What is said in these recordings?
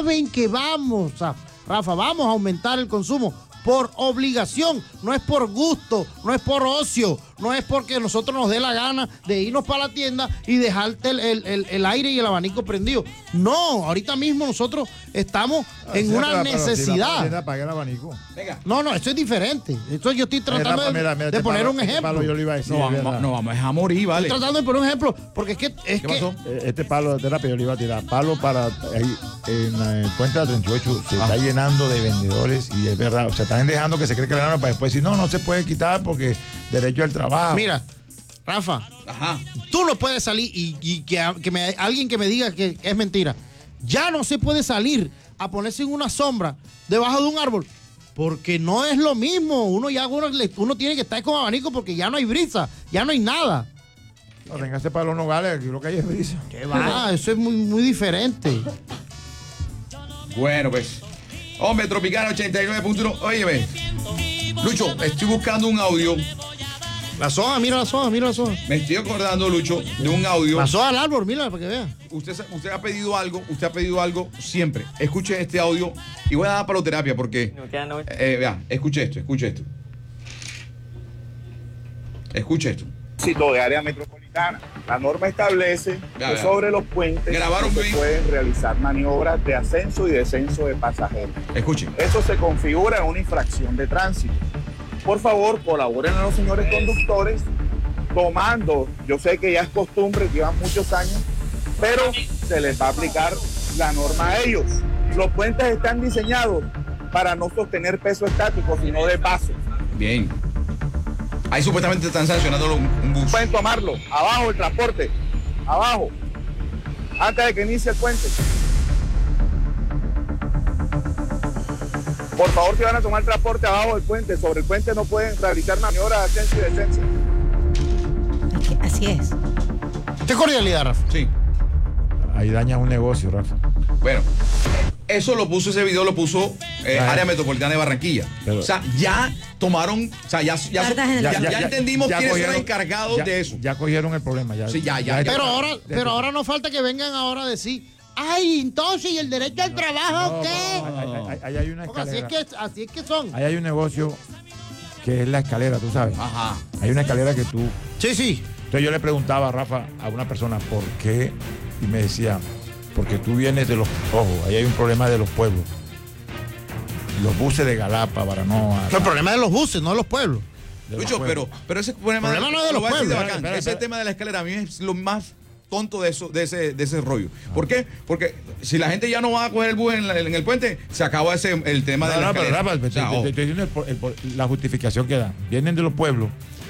saben que vamos, Rafa, vamos a aumentar el consumo por obligación, no es por gusto, no es por ocio, no es porque nosotros nos dé la gana de irnos para la tienda y dejarte el aire y el abanico prendido. No, ahorita mismo nosotros estamos en una necesidad. Si apague el abanico. Venga. No, eso es diferente. Esto yo estoy tratando de poner un ejemplo. Yo le iba a decir, no vamos a dejar morir, ¿vale? Estoy tratando de poner un ejemplo, porque ¿Qué pasó? Este palo de terapia yo le iba a tirar. Palo para ahí, en el puente de la 38 se está llenando de vendedores y es verdad, o sea, están dejando que se cree que la para después decir, no se puede quitar porque derecho al trabajo. Mira, Rafa, tú no puedes salir y alguien que me diga que es mentira. Ya no se puede salir a ponerse en una sombra debajo de un árbol porque no es lo mismo. Uno tiene que estar con abanico porque ya no hay brisa, ya no hay nada. No, tenga este palo nogales, aquí lo que hay es brisa. ¿Qué va? Eso es muy, muy diferente. Bueno, pues. Hombre, Tropicana 89.1. Óyeme, Lucho, estoy buscando un audio. La soja, mira la soja. Me estoy acordando, Lucho, de un audio. La soja al árbol, mira, para que vea. Usted ha pedido algo siempre. Escuche este audio y voy a dar paloterapia porque. Vea, escuche esto. Escuche esto. De área metropolitana. La norma establece que sobre los puentes se pueden realizar maniobras de ascenso y descenso de pasajeros. Escuchen. Eso se configura en una infracción de tránsito. Por favor, colaboren a los señores conductores tomando, yo sé que ya es costumbre, llevan muchos años, pero se les va a aplicar la norma a ellos. Los puentes están diseñados para no sostener peso estático, sino de paso. Bien. Ahí supuestamente están sancionando un bus. Pueden tomarlo, abajo el transporte, abajo, antes de que inicie el puente. Por favor, si van a tomar transporte abajo del puente, sobre el puente no pueden realizar maniobras de ascenso y descenso. Así es. ¿Qué cordialidad, Rafa? Sí. Ahí daña un negocio, Rafa. Bueno, ese video lo puso Área Metropolitana de Barranquilla. Pero, o sea, ya tomaron, o sea, ya entendimos quiénes son los encargados de eso. Ya cogieron el problema. Sí, ya. Pero ahora no falta que vengan ahora a decir, ay, entonces, ¿y el derecho al trabajo qué? Ahí hay una escalera. Así es que son. Ahí hay un negocio que es la escalera, tú sabes. Ajá. Hay una escalera que tú... Sí. Entonces yo le preguntaba a Rafa, a una persona, ¿por qué? Y me decía, porque tú vienes de los... Ojo, ahí hay un problema de los pueblos. Los buses de Galapa, Baranoa... El problema de los buses, no de los pueblos. Lucho, pero ese problema no es de los pueblos. Ese tema de la escalera a mí es lo más tonto de ese rollo. ¿Por qué? Porque si la gente ya no va a coger el bus en el puente, se acaba el tema de la escalera. Pero Rafa, estoy diciendo la justificación que dan. Vienen de los pueblos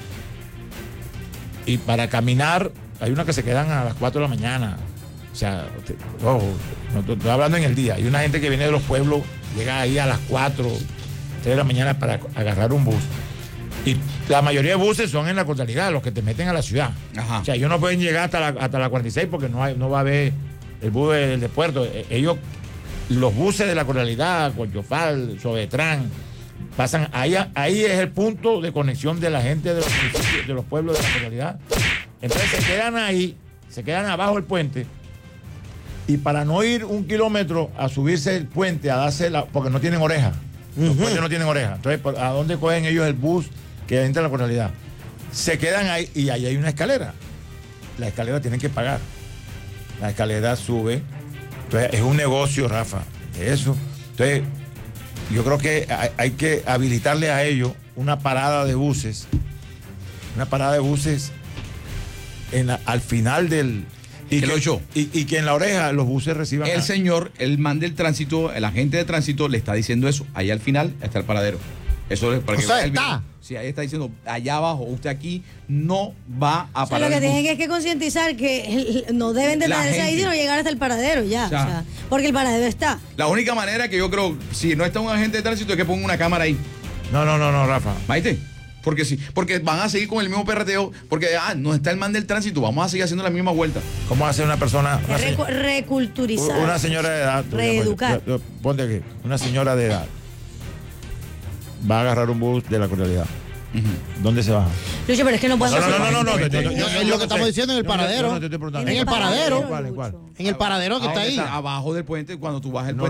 y para caminar hay unas que se quedan a las 4 de la mañana. O sea, ojo, no estoy hablando en el día. Hay una gente que viene de los pueblos, llega ahí a las 4, 3 de la mañana para agarrar un bus. Y la mayoría de buses son en la costanidad, los que te meten a la ciudad. Ajá. O sea, ellos no pueden llegar hasta la 46 porque no va a haber el bus de puerto. Ellos, los buses de la costanidad, Coyofal, Sobetrán, pasan ahí es el punto de conexión de la gente de los pueblos de la costanidad. Entonces se quedan ahí, se quedan abajo del puente. Y para no ir 1 kilómetro a subirse el puente, a darse porque no tienen oreja. Los puentes no tienen oreja. Entonces, ¿a dónde cogen ellos el bus que entra en la comunidad? Se quedan ahí y ahí hay una escalera. La escalera tienen que pagar. La escalera sube. Entonces, es un negocio, Rafa, de eso. Entonces, yo creo que hay que habilitarle a ellos una parada de buses. Una parada de buses al final del... Y que en la oreja los buses reciban... El man del tránsito, el agente de tránsito le está diciendo eso. Ahí al final está el paradero. Eso es para que vea el video. Sí, ahí está diciendo, allá abajo, usted aquí no va a parar. Lo que tienen que concientizar que no deben de tenerse ahí sino llegar hasta el paradero ya. O sea, porque el paradero está. La única manera que yo creo, si no está un agente de tránsito, es que ponga una cámara ahí. No, Rafa. ¿Maite? Porque sí, porque van a seguir con el mismo perreteo, porque no está el man del tránsito, vamos a seguir haciendo la misma vuelta. ¿Cómo hace una persona? Reculturizar. Una señora de edad. Reeducar. Ponte aquí, una señora de edad va a agarrar un bus de la comunidad. ¿Dónde se baja? Lucho, pero es que no puedes hacer. No. Es lo que estamos diciendo en el paradero. En el paradero. ¿Cuál? En el paradero que está ahí. Abajo del puente, cuando tú bajas el puente.